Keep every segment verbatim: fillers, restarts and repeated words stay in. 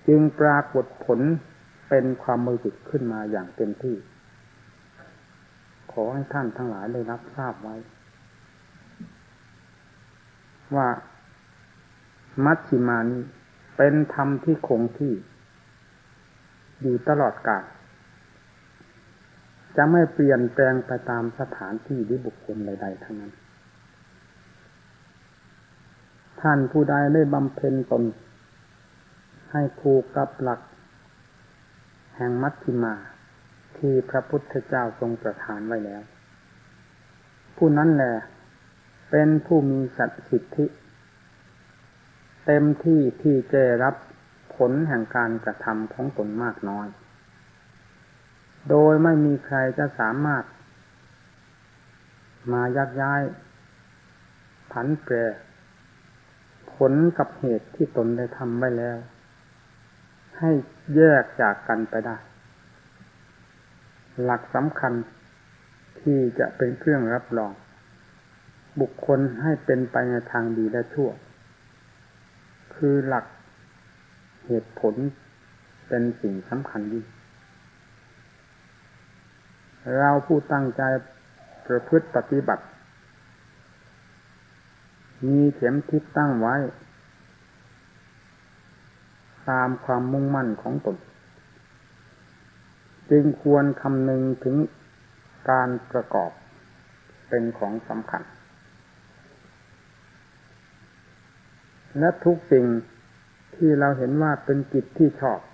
จึงปรากฏผลเป็นความบริสุทธิ์ขึ้นมาอย่างเต็มที่ขอให้ท่านทั้งหลายได้รับทราบไว้ว่ามัชฌิมานี้เป็นธรรมที่คงที่อยู่ตลอดกาลจะไม่เปลี่ยนแปลงไปตามสถานที่หรือบุคคลใดๆทั้งนั้นท่านผู้ใดได้บำเพ็ญตนให้ถูกกับหลักแห่งมัชฌิมาที่พระพุทธเจ้าทรงประทานไว้แล้วผู้นั้นแหละเป็นผู้มีสิทธิเต็มที่ที่จะรับผลแห่งการกระทำของตนมากน้อยโดยไม่มีใครจะสามารถมายักย้ายผันแปรผลกับเหตุที่ตนได้ทำไว้แล้วให้แยกจากกันไปได้หลักสำคัญที่จะเป็นเครื่องรับรองบุคคลให้เป็นไปในทางดีและชั่วคือหลักเหตุผลเป็นสิ่งสำคัญยิ่งเราผู้ตั้งใจประพฤติปฏิบัติมีเข็มทิศตั้งไว้ตามความมุ่งมั่นของตนจึงควรคำนึงถึงการประกอบเป็นของสำคัญและทุกสิ่งที่เราเห็นว่าเป็นกิจที่ชอบ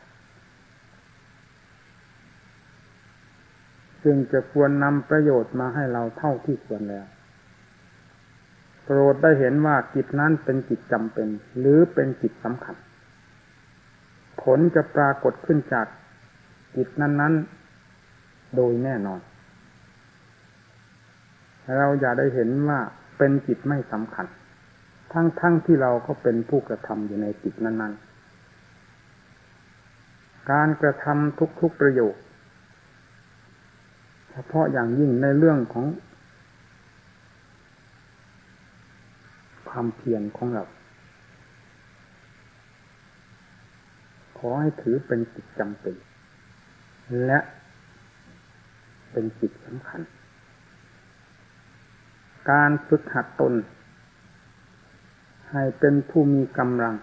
ซึ่งจะควรนำประโยชน์มาให้เราเท่าที่ควรแล้วโปรดได้เห็นว่ากิจนั้นเป็นกิจจำเป็นหรือเป็นกิจสำคัญผลจะปรากฏขึ้นจากกิจนั้นๆโดยแน่นอนเราอย่าได้เห็นว่าเป็นกิจไม่สำคัญทั้งๆ ท, ที่เราก็เป็นผู้กระทำอยู่ในกิจนั้นๆการกระทำทุกๆประโยชน์เฉพาะอย่างยิ่งในเรื่องของความเพียรของเราขอให้ถือเป็นกิจจำเป็นและเป็นกิจสำคัญการฝึกหัดตนให้เป็นผู้มีกำลัง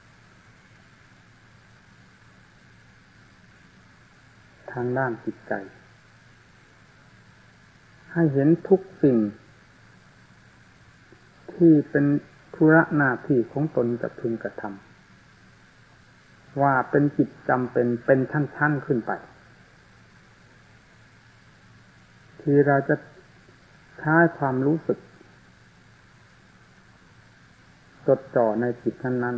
ทางด้านจิตใจให้เห็นทุกสิ่งที่เป็นธุระหน้าที่ของตนจะพึงกระทำว่าเป็นกิจจำเป็นเป็นชั้นๆขึ้นไปที่เราจะใช้ความรู้สึกจดจ่อในจิตนั้น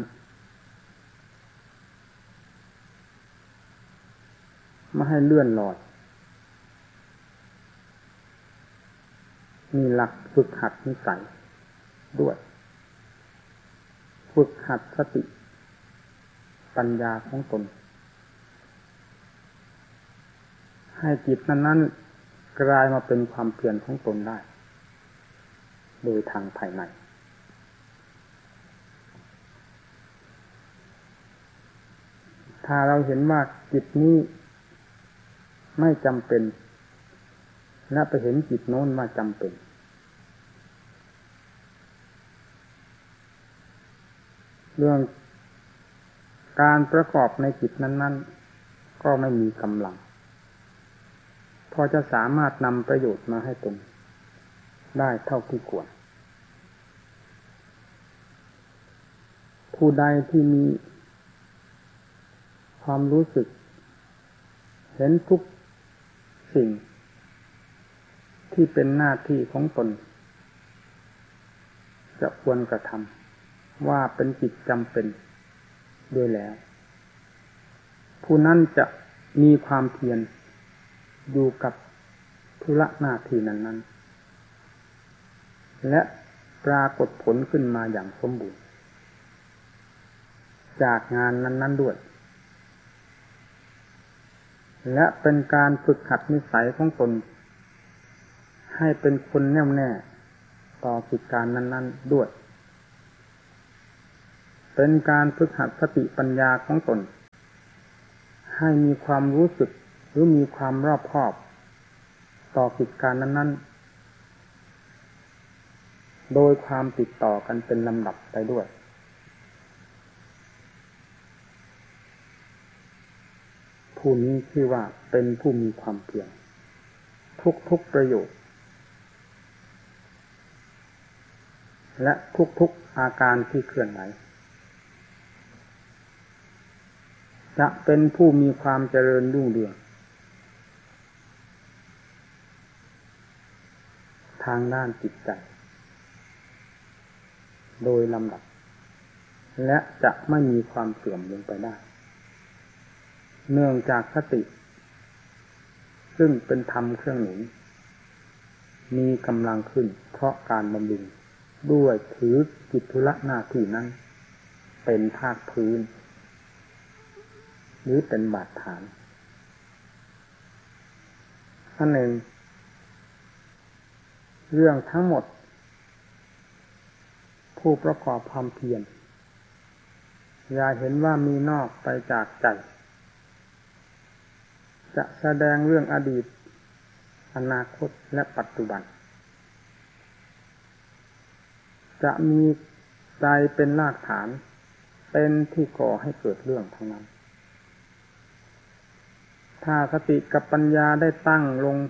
ๆไม่ให้เลื่อนลอยมีหลักฝึกหัดนิสัยด้วยฝึกหัดสติปัญญาของตนให้จิตนั้นๆกลายมาเป็นความเพียรของตนได้โดยทางภายในถ้าเราเห็นว่าจิตนี้ไม่จำเป็นและไปเห็นจิตโน้นว่าจำเป็นเรื่องการประกอบในจิตนั้นๆก็ไม่มีกำลังพอจะสามารถนำประโยชน์มาให้ตนได้เท่าที่ควรผู้ใดที่มีความรู้สึกเห็นทุกสิ่งที่เป็นหน้าที่ของตนจะควรกระทำว่าเป็นกิจจำเป็นด้วยแล้วผู้นั้นจะมีความเพียรอยู่กับธุระหน้าที่นั้นๆและปรากฏผลขึ้นมาอย่างสมบูรณ์จากงานนั้นๆด้วยและเป็นการฝึกหัดนิสัยของตนให้เป็นคนแน่วแน่ต่อกิจการนั้นๆด้วยเป็นการฝึกหัดสติปัญญาของตนให้มีความรู้สึกหรือมีความรอบคอบต่อกิจการนั้นๆโดยความติดต่อกันเป็นลำดับไปด้วยผู้นี้ชื่อว่าเป็นผู้มีความเพียรทุกๆประโยชน์และทุกๆอาการที่เคลื่อนไหวจะเป็นผู้มีความเจริญรุ่งเรืองทางด้านจิตใจโดยลำดับและจะไม่มีความเสื่อมลงไปได้เนื่องจากสติซึ่งเป็นธรรมเครื่องหนุนมีกำลังขึ้นเพราะการบำรุงด้วยถือกิจธุระหน้าที่นั้นเป็นภาคพื้นหรือเป็นบาดฐานอันหนึ่งเรื่องทั้งหมดผู้ประกอบความเพียรอย่าเห็นว่ามีนอกไปจากใจจะแสดงเรื่องอดีตอนาคตและปัจจุบันจะมีใจเป็นรากฐานเป็นที่ก่อให้เกิดเรื่องทั้งนั้นถ้าสติกับปัญญาได้ตั้งลง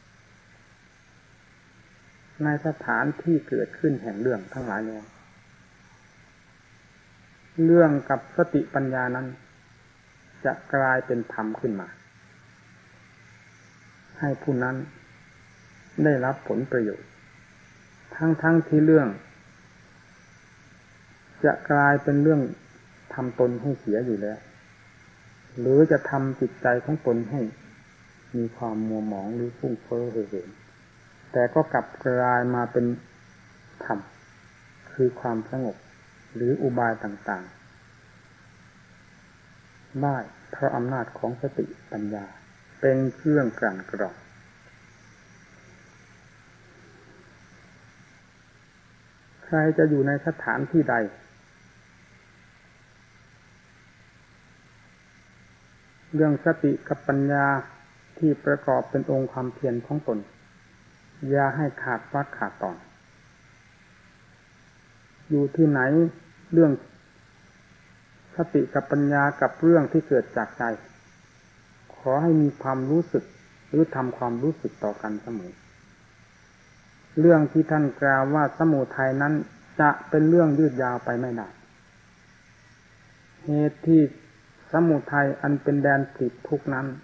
ในสถานที่เกิดขึ้นแห่งเรื่องทั้งหลายแล้วเรื่องกับสติปัญญานั้นจะกลายเป็นธรรมขึ้นมาให้ผู้นั้นได้รับผลประโยชน์ทั้งๆที่เรื่องจะกลายเป็นเรื่องทำตนให้เสียอยู่แล้วหรือจะทำจิตใจของตนให้มีความมัวหมองหรือฟุ้งเฟ้อเห่อเหิมแต่ก็กลับกลายมาเป็นธรรมคือความสงบหรืออุบายต่างๆได้เพราะอำนาจของสติปัญญาเป็นเครื่องกลั่นกรองใครจะอยู่ในสถานที่ใดเรื่องสติกับปัญญาที่ประกอบเป็นองค์ความเพียรของตนอย่าให้ขาดวัดขาดตอนอยู่ที่ไหนเรื่องสติกับปัญญากับเรื่องที่เกิดจากใจขอให้มีความรู้สึกหรือทำความรู้สึกต่อกันเสมอเรื่องที่ท่านกล่าวว่าสมุทัยนั้นจะเป็นเรื่องยืดยาวไปไม่ได้เหตุที่สมุทัยอันเป็นแดนติดทุกข์นั้น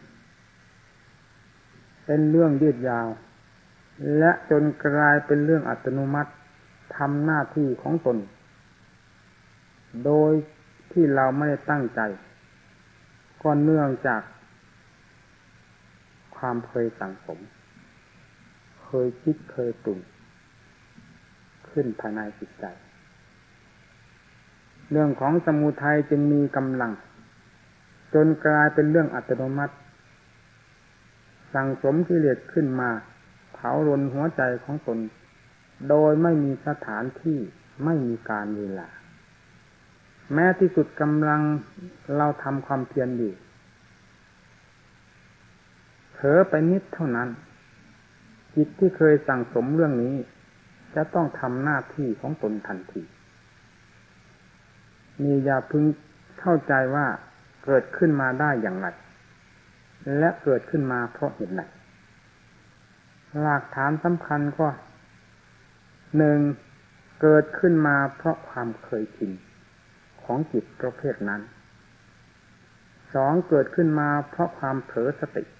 เป็นเรื่องยืดยาวและจนกลายเป็นเรื่องอัตโนมัติทำหน้าที่ของตนโดยที่เราไม่ได้ตั้งใจก็เนื่องจากความเคยสั่งสมเคยคิดเคยปรุงขึ้นภายในจิตใจเรื่องของสมุทัยจึงมีกำลังจนกลายเป็นเรื่องอัตโนมัติสั่งสมกิเลสขึ้นมาเผารนหัวใจของตนโดยไม่มีสถานที่ไม่มีการเวลาแม้ที่สุดกำลังเราทำความเพียรอยู่เผลอไปนิดเท่านั้นจิตที่เคยสั่งสมเรื่องนี้จะต้องทำหน้าที่ของตนทันทีมีอย่าพึงเข้าใจว่าเกิดขึ้นมาได้อย่างไรและเกิดขึ้นมาเพราะเหตุใดหลักฐานสำคัญก็หนึ่งเกิดขึ้นมาเพราะความเคยชินของจิตประเภทนั้นสองเกิดขึ้นมาเพราะความเผลอสติ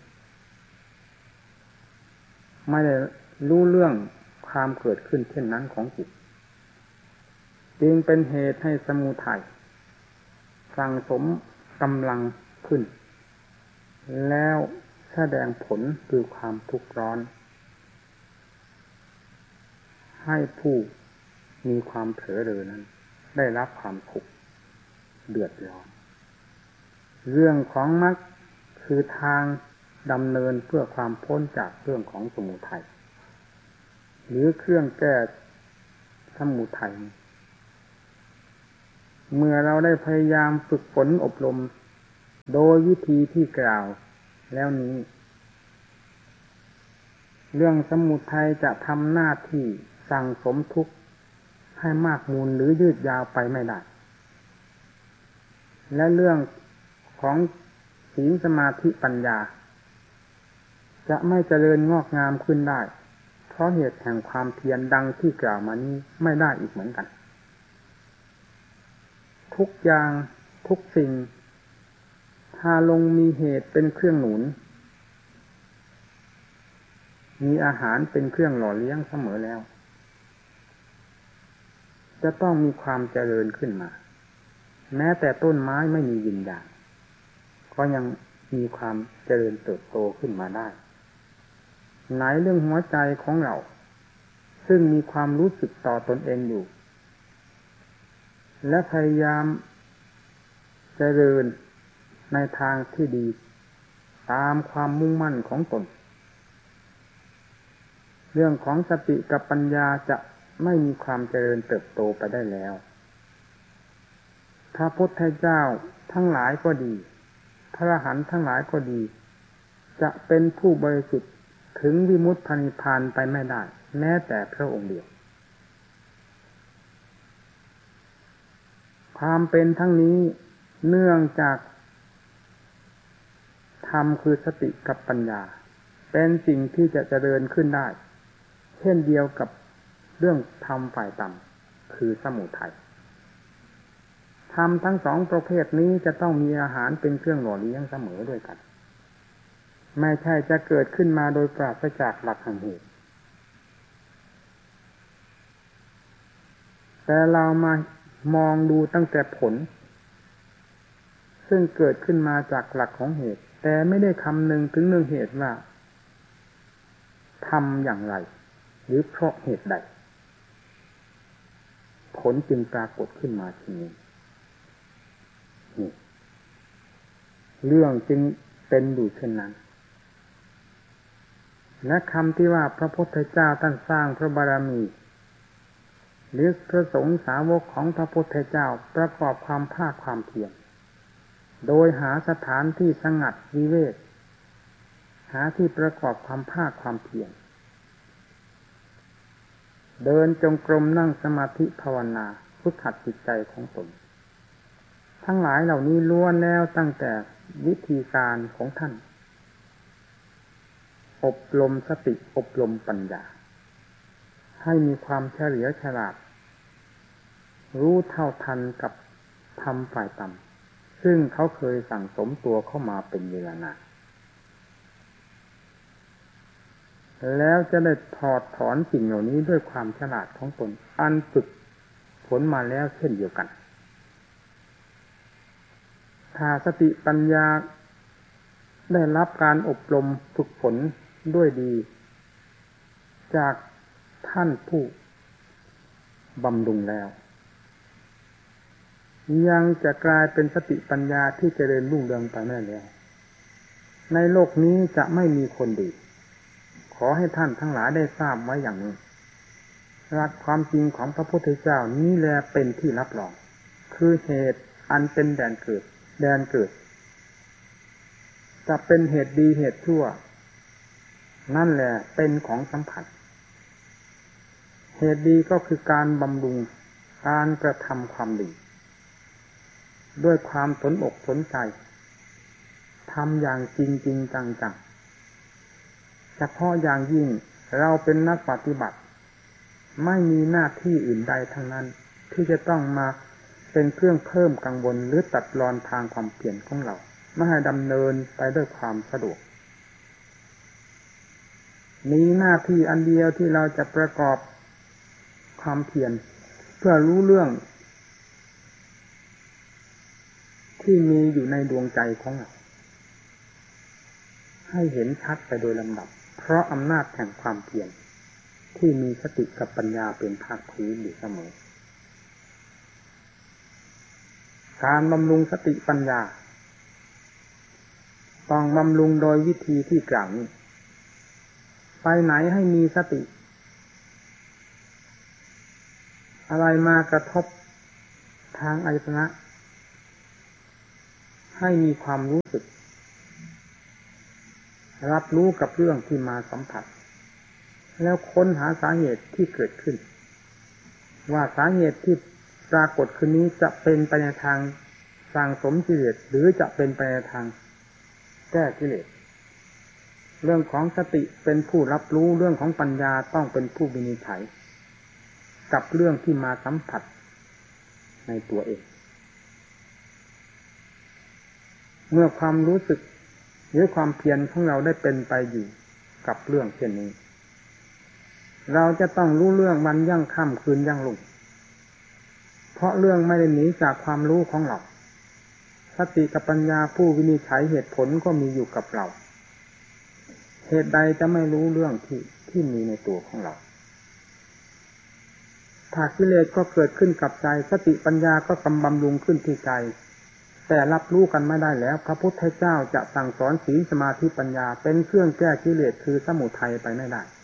ไม่ได้รู้เรื่องความเกิดขึ้นเช่นนั้นของจิตจึงเป็นเหตุให้สมุทัยสั่งสมกำลังขึ้นแล้วแสดงผลคือความทุกข์ร้อนให้ผู้มีความเผลอเรอนั้นได้รับความทุกข์เดือดร้อนเรื่องของมรรคคือทางดำเนินเพื่อความพ้นจากเรื่องของสมุทัยหรือเครื่องแก้สมุทัยเมื่อเราได้พยายามฝึกฝนอบรมโดยวิธีที่กล่าวแล้วนี้เรื่องสมุทัยจะทำหน้าที่สั่งสมทุกข์ให้มากมูลหรือยืดยาวไปไม่ได้และเรื่องของศีลสมาธิปัญญาจะไม่เจริญงอกงามขึ้นได้เพราะเหตุแห่งความเพียรดังที่กล่าวมานี้ไม่ได้อีกเหมือนกันทุกอย่างทุกสิ่งถ้าลงมีเหตุเป็นเครื่องหนุนมีอาหารเป็นเครื่องหล่อเลี้ยงเสมอแล้วจะต้องมีความเจริญขึ้นมาแม้แต่ต้นไม้ไม่มีวิญญาณก็ยังมีความเจริญเติบโตขึ้นมาได้ไหนเรื่องหัวใจของเราซึ่งมีความรู้สึกต่อตนเองอยู่และพยายามเจริญในทางที่ดีตามความมุ่งมั่นของตนเรื่องของสติกับปัญญาจะไม่มีความเจริญเติบโตไปได้แล้วพระพุทธเจ้าทั้งหลายก็ดีพระอรหันต์ทั้งหลายก็ดีจะเป็นผู้บริสุทธิ์ถึงวิมุตตินิพพานไปไม่ได้แม้แต่พระองค์เดียวความเป็นทั้งนี้เนื่องจากธรรมคือสติกับปัญญาเป็นสิ่งที่จะเจริญขึ้นได้เช่นเดียวกับเรื่องธรรมฝ่ายต่ำคือสมุทัยธรรมทั้งสองประเภทนี้จะต้องมีอาหารเป็นเครื่องหล่อเลี้ยงเสมอด้วยกันไม่ใช่จะเกิดขึ้นมาโดยปราศจากหลักแห่งเหตุแต่เรามามองดูตั้งแต่ผลซึ่งเกิดขึ้นมาจากหลักของเหตุแต่ไม่ได้คำนึงถึงเรื่องเหตุว่าทำอย่างไรหรือเพราะเหตุใดผลจึงปรากฏขึ้นมาทีนี้นี่เรื่องจึงเป็นอยู่เช่นนั้นและคำที่ว่าพระพุทธเจ้าท่านสร้างพระบารมีหรือพระสงฆ์สาวกของพระพุทธเจ้าประกอบความภาคความเพียรโดยหาสถานที่สงัดวิเวกหาที่ประกอบความภาคความเพียรเดินจงกรมนั่งสมาธิภาวนาฝึกหัดจิตใจของตนทั้งหลายเหล่านี้ล้วนแล้วตั้งแต่วิธีการของท่านอบรมสติอบรมปัญญาให้มีความเฉลียวฉลาดรู้เท่าทันกับธรรมฝ่ายต่ำซึ่งเขาเคยสั่งสมตัวเข้ามาเป็นเวลานานแล้วจะได้ถอดถอนสิ่งเหล่านี้ด้วยความฉลาดของตนอันฝึกผลมาแล้วเช่นเดียวกันถ้าสติปัญญาได้รับการอบรมฝึกฝนด้วยดีจากท่านผู้บำรุงแล้วยังจะกลายเป็นสติปัญญาที่เจริญรุ่งเรืองไปแน่แล้วในโลกนี้จะไม่มีคนดีขอให้ท่านทั้งหลายได้ทราบไว้อย่างนี้หลักความจริงของพระพุทธเจ้านี้แลเป็นที่รับรองคือเหตุอันเป็นแดนเกิดแดนเกิดจะเป็นเหตุดีเหตุชั่วนั่นแหละเป็นของสัมผัสเหตุดีก็คือการบำรุงการกระทำความดีด้วยความสนอกสนใจทำอย่างจริงจริงจังจังเฉพาะอย่างยิ่งเราเป็นนักปฏิบัติไม่มีหน้าที่อื่นใดทั้งนั้นที่จะต้องมาเป็นเครื่องเพิ่มกังวลหรือตัดรอนทางความเปลี่ยนของเราไม่ให้ดำเนินไปด้วยความสะดวกมีหน้าที่อันเดียวที่เราจะประกอบความเพียรเพื่อรู้เรื่องที่มีอยู่ในดวงใจของเราให้เห็นชัดไปโดยลำดับเพราะอำนาจแห่งความเพียรที่มีสติกับปัญญาเป็นภาคพื้นอยู่เสมอการบำรุงสติปัญญาต้องบำรุงโดยวิธีที่กล่าวนี้ไปไหนให้มีสติอะไรมากระทบทางอายตนะใให้มีความรู้สึกรับรู้กับเรื่องที่มาสัมผัสแล้วค้นหาสาเหตุที่เกิดขึ้นว่าสาเหตุที่ปรากฏขึ้นนี้จะเป็นไปในทางสั่งสมกิเลสหรือจะเป็นไปในทางแก้กิเลสเรื่องของสติเป็นผู้รับรู้เรื่องของปัญญาต้องเป็นผู้วินิจฉัยกับเรื่องที่มาสัมผัสในตัวเองเมื่อความรู้สึกหรือความเพียรของเราได้เป็นไปอยู่กับเรื่องเช่นนี้เราจะต้องรู้เรื่องวันยั่งค่ำคืนยั่งลุ่งเพราะเรื่องไม่ได้หนีจากความรู้ของเราสติกับปัญญาผู้วินิจฉัยเหตุผลก็มีอยู่กับเราเหตุใดจะไม่รู้เรื่องที่ที่มีในตัวของเราถ้ากิเลสก็เกิดขึ้นกับใจสติปัญญาก็กำบำรุงขึ้นที่ใจแต่รับรู้กันไม่ได้แล้วพระพุทธเจ้าจะสั่งสอนศีลสมาธิปัญญาเป็นเครื่องแก้กิเลสคือสมุทัยไปไม่ได้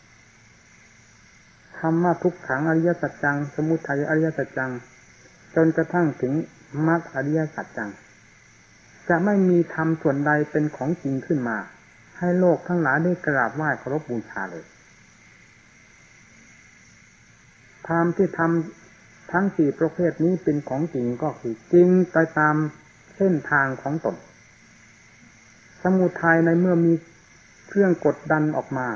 คำว่าทุกขังอริยสัจจังสมุทัยอริยสัจจังจนกระทั่งถึงมรรคอริยสัจจังจะไม่มีธรรมส่วนใดเป็นของจริงขึ้นมาให้โลกทั้งหลายได้กราบไหว้เคารพบูชาเลยธรรมที่ทำทั้งสี่ประเภทนี้เป็นของจริงก็คือจริงไปตามเส้นทางของตนสมุทัยในเมื่อมีเครื่องกดดันออกมา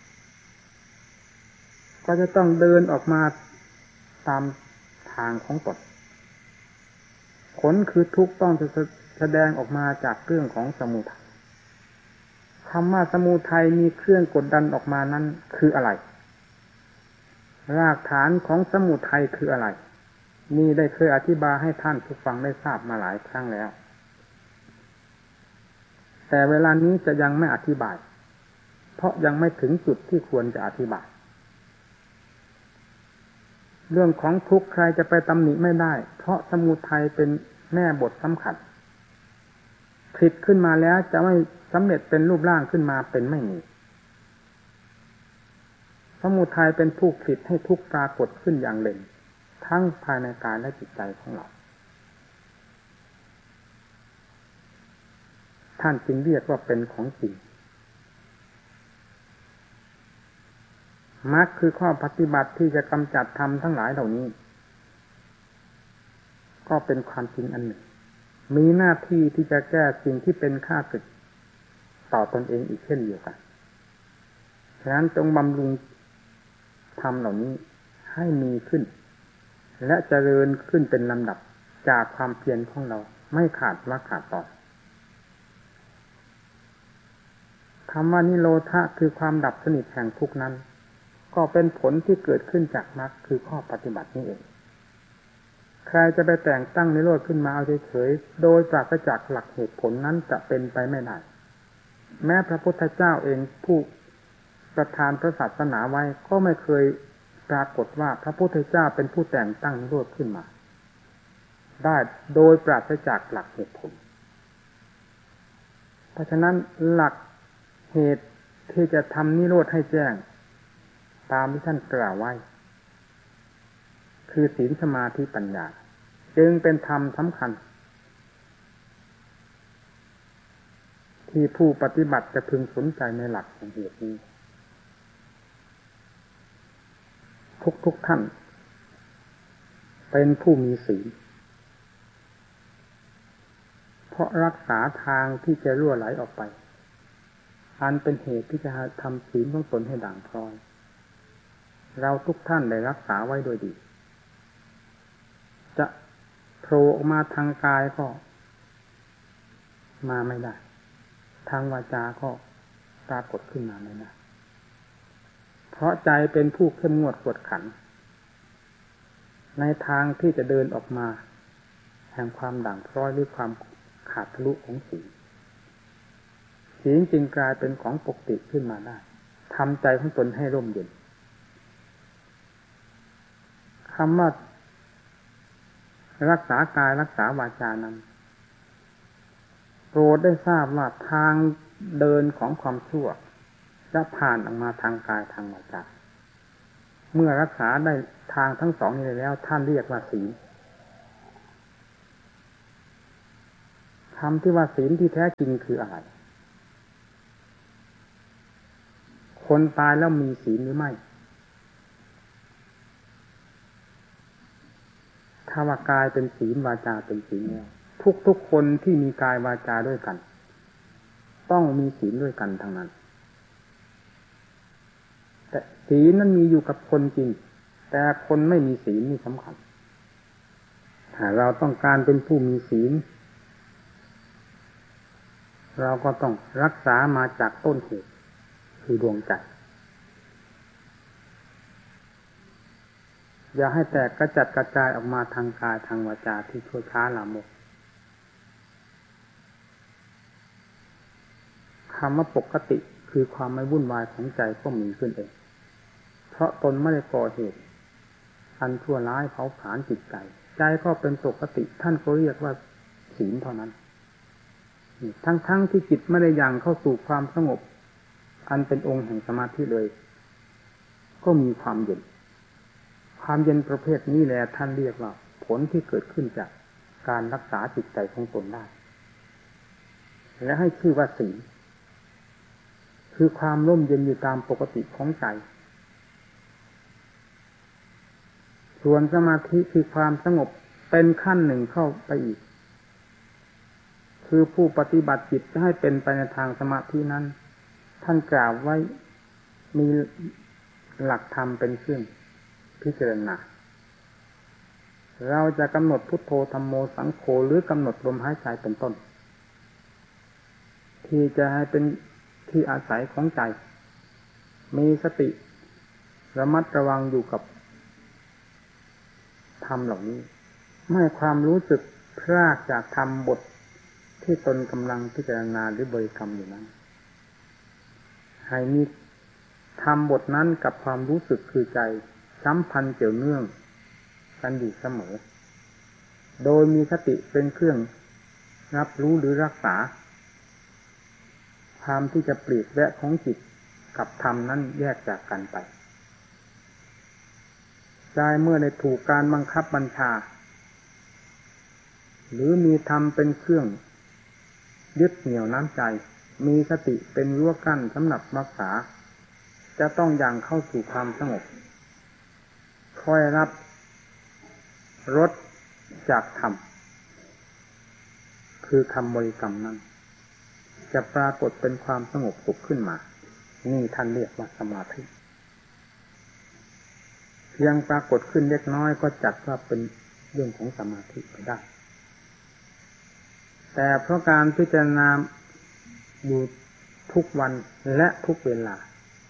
ก็จะต้องเดินออกมาตามทางของตนผลคือทุกข์ต้องจะแสดงออกมาจากเรื่องของสมุทัยคำว่าสมุทัยมีเครื่องกดดันออกมานั้นคืออะไรรากฐานของสมุทัยคืออะไรนี่ได้เคยอธิบายให้ท่านผู้ฟังได้ทราบมาหลายครั้งแล้วแต่เวลานี้จะยังไม่อธิบายเพราะยังไม่ถึงจุดที่ควรจะอธิบายเรื่องของทุกข์ใครจะไปตำหนิไม่ได้เพราะสมุทัยเป็นแม่บทสำคัญผิดขึ้นมาแล้วจะไม่สำเร็จเป็นรูปร่างขึ้นมาเป็นไม่มีสมุทัยเป็นผู้ผลิตให้ทุกข์ปรากฏขึ้นอย่างเด่นทั้งภายในกายและจิตใจของเราท่านจึงเรียกว่าเป็นของจริงมรรคคือข้อปฏิบัติที่จะกำจัดธรรมทั้งหลายเหล่านี้ก็เป็นความจริงอันหนึ่งมีหน้าที่ที่จะแก้สิ่งที่เป็นข้าศึกต่อตนเองอีกเช่นเดียวกันฉะนั้นจงบำรุงธรรมเหล่านี้ให้มีขึ้นและเจริญขึ้นเป็นลำดับจากความเพียรของเราไม่ขาดว่าขาดตอนคำว่านิโรธะคือความดับสนิทแห่งทุกข์นั้นก็เป็นผลที่เกิดขึ้นจากมรรคคือข้อปฏิบัตินี้เองใครจะไปแต่งตั้งนิโรธขึ้นมาเอาเฉยๆโดยปราศจากหลักเหตุผลนั้นจะเป็นไปไม่ได้แม้พระพุทธเจ้าเองผู้ประทานพระศาสนาไว้ก็ไม่เคยปรากฏว่าพระพุทธเจ้าเป็นผู้แต่งตั้งนิโรธขึ้นมาได้โดยปราศจากหลักเหตุผลเพราะฉะนั้นหลักเหตุที่จะทำนิโรธให้แจ้งตามที่ท่านกล่าวไว้คือศีลสมาธิปัญญาจึงเป็นธรรมสำคัญที่ผู้ปฏิบัติจะพึงสนใจในหลักของเหตุนี้ทุกๆท่านเป็นผู้มีศีลเพราะรักษาทางที่จะรั่วไหลออกไปอันเป็นเหตุที่จะทำศีลของตนให้ด่างพร้อยเราทุกท่านได้รักษาไว้โดยดีจะโผล่ออกมาทางกายก็มาไม่ได้ทางวาจาก็ปรากฏขึ้นมาไม่ได้เพราะใจเป็นผู้เข้มงวดกวดขันในทางที่จะเดินออกมาแห่งความด่างพร้อยหรือความขาดทะลุของศีลศีลจึงกลายเป็นของปกติขึ้นมาได้ทำใจของตนให้ร่มเย็นคำว่ารักษากายรักษาวาจานั้นโปรดได้ทราบว่าทางเดินของความชั่วจะผ่านออกมาทางกายทางวาจาเมื่อรักษาได้ทางทั้งสองนี้แล้วท่านเรียกว่าศีลคำที่ว่าศีลที่แท้จริงคืออะไรคนตายแล้วมีศีลหรือไม่ถ้าว่ากายเป็นศีลวาจาเป็นศีลแล้วทุกๆคนที่มีกายวาจาด้วยกันต้องมีศีลด้วยกันทั้งนั้นแต่ศีลนั้นมีอยู่กับคนจริงแต่คนไม่มีศีลนี่สำคัญถ้าเราต้องการเป็นผู้มีศีลเราก็ต้องรักษามาจากต้นเหตุคือดวงใจอย่าให้แตกกระจัดกระจายออกมาทางกายทางวาจาที่ชั่วช้าลามกคำว่าปกติคือความไม่วุ่นวายของใจก็มีขึ้นเองเพราะตนไม่ได้ก่อเหตุอันชั่วร้ายเผาผลาญจิตใจใจก็เป็นปกติท่านก็เรียกว่าศีลเท่านั้นทั้งๆที่จิตไม่ได้ยังเข้าสู่ความสงบอันเป็นองค์แห่งสมาธิเลยก็มีความเย็นความเย็นประเภทนี้แหละท่านเรียกว่าผลที่เกิดขึ้นจากการรักษาจิตใจของตนได้และให้ชื่อว่าศีลคือความร่มเย็นอยู่ตามปกติของใจส่วนสมาธิคือความสงบเป็นขั้นหนึ่งเข้าไปอีกคือผู้ปฏิบัติจิตให้เป็นไปในทางสมาธินั้นท่านกล่าวไว้มีหลักธรรมเป็นเครื่องพิจารณาเราจะกำหนดพุทโธธัมโมสังโฆหรือกำหนดลมหายใจเป็นต้นที่จะให้เป็นที่อาศัยของใจมีสติระมัดระวังอยู่กับธรรมเหล่านี้ไม่ให้ความรู้สึกพรากจากธรรมบทที่ตนกำลังพิจารณาหรือบริกรรมอยู่นั้นให้มีธรรมบทนั้นกับความรู้สึกคือใจสัมพันธ์เกี่ยวเนื่องกันอยู่เสมอโดยมีสติเป็นเครื่องรับรู้หรือรักษาความที่จะปลีกแวะของจิตกับธรรมนั้นแยกจากกันไปใจเมื่อได้ถูกการบังคับบัญชาหรือมีธรรมเป็นเครื่องยึดเหนี่ยวน้ำใจมีสติเป็นรั้วกั้นสำหรับรักษาจะต้องอย่างเข้าสู่ความสงบคอยรับรสจากธรรมคือคำบริกรรมนั้นจะปรากฏเป็นความสงบสุขขึ้นมานี่ท่านเรียกว่าสมาธิเพียงปรากฏขึ้นเล็กน้อยก็จัดว่าเป็นเรื่องของสมาธิไปได้แต่เพราะการพิจารณาอยู่ทุกวันและทุกเวลา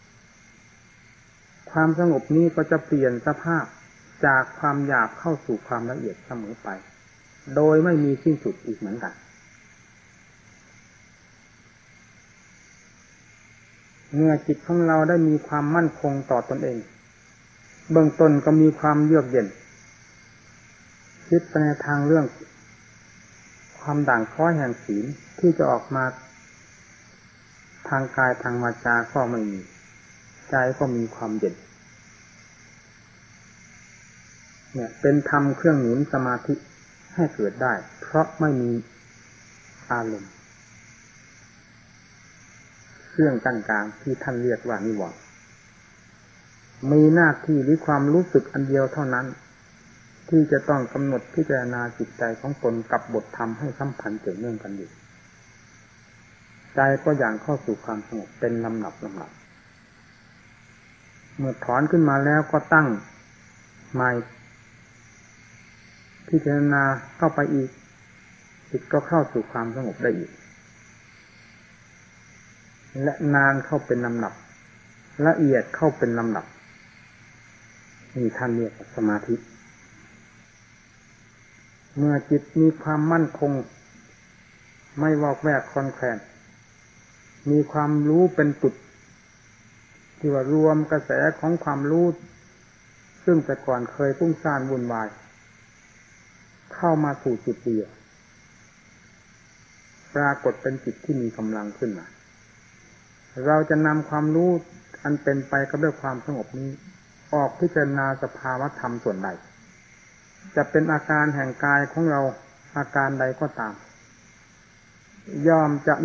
ความสงบนี้ก็จะเปลี่ยนสภาพจากความหยาบเข้าสู่ความละเอียดเสมอไปโดยไม่มีสิ้นสุดอีกเหมือนกันเมื่อจิตของเราได้มีความมั่นคงต่อตนเองเบื้องต้นก็มีความเยือกเย็นคิดไปในทางเรื่องความด่างพร้อยแห่งศีลที่จะออกมาทางกายทางวาจาก็ไม่มีใจก็มีความเย็นเนี่ยเป็นธรรมเครื่องหนุนสมาธิให้เกิดได้เพราะไม่มีอารมณ์เครื่องกลางๆที่ท่านเรียกว่านิวรณ์มีหน้าที่หรือความรู้สึกอันเดียวเท่านั้นที่จะต้องกำหนดพิจารณาจิตใจของตนกับบทธรรมให้สัมพันธ์เกี่ยวเนื่องกันอยู่ใจก็อย่างเข้าสู่ความสงบเป็นลำดับลำดับเมื่อถอนขึ้นมาแล้วก็ตั้งใหม่พิจารณาเข้าไปอีกจิตก็เข้าสู่ความสงบได้อีกและนานเข้าเป็นลำดับละเอียดเข้าเป็นลำดับนี่ท่านเรียกว่าสมาธิเมื่อจิตมีความมั่นคงไม่วอกแวกคลอนแคลนมีความรู้เป็นจุดที่ว่ารวมกระแสของความรู้ซึ่งแต่ก่อนเคยฟุ้งซ่านวุ่นวายเข้ามาสู่จุดเดียวปรากฏเป็นจิตที่มีกำลังขึ้นมาเราจะนำความรู้อันเป็นไปกับด้วยความสงบนี้ออกพิจารณาสภาวธรรมส่วนใดจะเป็นอาการแห่งกายของเราอาการใดก็ตามย่อมจะ